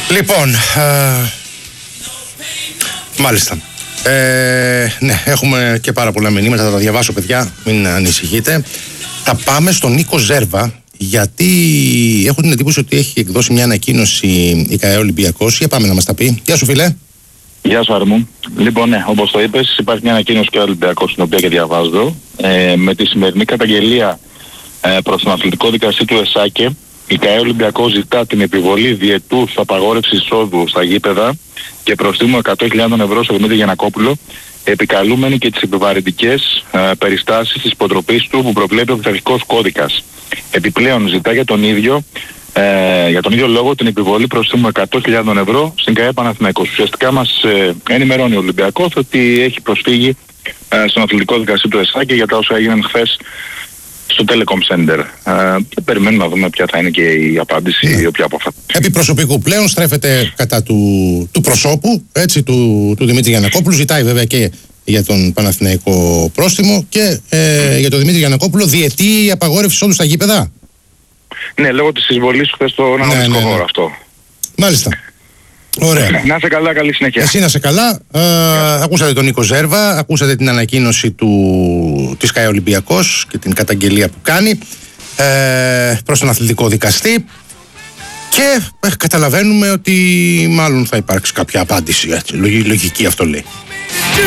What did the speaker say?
Λοιπόν, μάλιστα. Ναι, έχουμε και πάρα πολλά μηνύματα, θα τα διαβάσω παιδιά, μην ανησυχείτε. Θα πάμε στον Νίκο Ζέρβα, γιατί έχω την εντύπωση ότι έχει εκδώσει μια ανακοίνωση η ΚΑΕ Ολυμπιακός. Για πάμε να μας τα πει. Γεια σου φίλε. Γεια σου Αρμού. Λοιπόν, ναι, όπως το είπες, υπάρχει μια ανακοίνωση και Ολυμπιακός, την οποία και διαβάζω. Με τη σημερινή καταγγελία προς τον αθλητικό δικαστή του ΕΣΑΚΕ, η ΚΑΕ Ολυμπιακός ζητά την επιβολή διετούς απαγόρευσης εισόδου στα γήπεδα και προστίμου 100.000 ευρώ στο Δημήτρη Γιαννακόπουλο, επικαλούμενοι και τις επιβαρυντικές περιστάσεις της υποτροπής του που προβλέπει ο πειθαρχικός κώδικας. Επιπλέον ζητά για τον ίδιο λόγο την επιβολή προστίμου 100.000 ευρώ στην ΚΑΕ Παναθηναϊκός. Ουσιαστικά μας ενημερώνει ο Ολυμπιακός ότι έχει προσφύγει στον αθλητικό δικαστή του ΕΣΑΚΕ για τα όσα έγιναν χθες στο Telecom Center. Περιμένουμε να δούμε ποια θα είναι και η απάντηση, η οποία αποφασίζει. Επί προσωπικού πλέον στρέφεται κατά του προσώπου, έτσι, του Δημήτρη Γιαννακόπουλου. Ζητάει βέβαια και για τον Παναθηναϊκό πρόστιμο και για τον Δημήτρη Γιαννακόπουλο διετή απαγόρευση εισόδου στα γήπεδα. Ναι, λόγω της εισβολής χθες στον αγωνιστικό χώρο αυτό. Μάλιστα. Ωραία. Να είσαι καλά, καλή συνέχεια. Εσύ να είσαι καλά. Ακούσατε τον Νίκο Ζέρβα, ακούσατε την ανακοίνωση της ΚΑΕ Ολυμπιακός και την καταγγελία που κάνει προς τον αθλητικό δικαστή και καταλαβαίνουμε ότι μάλλον θα υπάρξει κάποια απάντηση. Έτσι, λογική αυτό λέει.